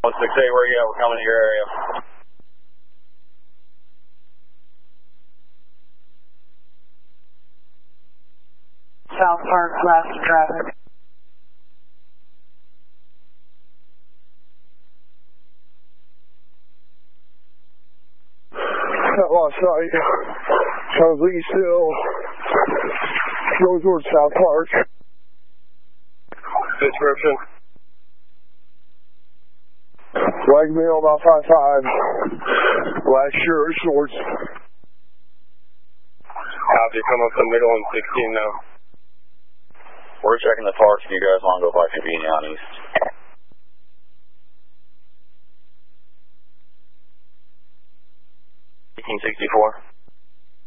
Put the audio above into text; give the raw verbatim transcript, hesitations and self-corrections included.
one six eight, where you at? We're coming to your area. South Park, last traffic. That lost sight. Charles Lee still goes towards South Park. Description. Flag mail about five five. Black shirt, shorts. Copy, come up the middle and sixteen now. We're checking the parks if you guys want to go by convenient on east. eighteen sixty-four.